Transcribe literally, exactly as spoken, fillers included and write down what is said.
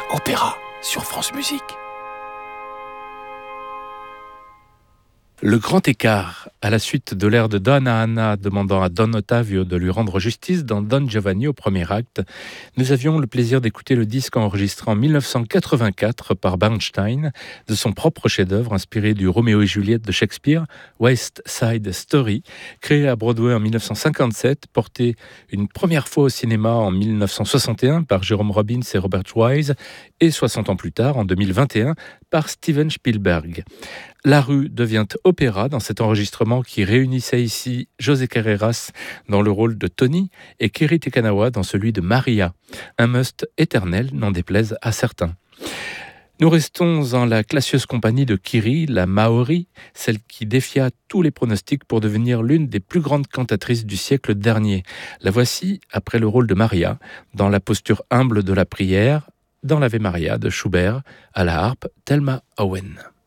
Opéra sur France Musique. Le grand écart, à la suite de l'air de Donna Anna demandant à Don Ottavio de lui rendre justice dans Don Giovanni au premier acte, nous avions le plaisir d'écouter le disque enregistré en dix-neuf cent quatre-vingt-quatre par Bernstein de son propre chef-d'œuvre inspiré du Roméo et Juliette de Shakespeare, West Side Story, créé à Broadway en dix-neuf cent cinquante-sept, porté une première fois au cinéma en dix-neuf cent soixante et un par Jerome Robbins et Robert Wise et soixante ans plus tard, en deux mille vingt et un, par Steven Spielberg. La rue devient opéra dans cet enregistrement qui réunissait ici José Carreras dans le rôle de Tony et Kiri Te Kanawa dans celui de Maria. Un must éternel, n'en déplaise à certains. Nous restons en la classieuse compagnie de Kiri, la Maori, celle qui défia tous les pronostics pour devenir l'une des plus grandes cantatrices du siècle dernier. La voici, après le rôle de Maria, dans la posture humble de la prière, dans l'Ave Maria de Schubert, à la harpe Thelma Owen.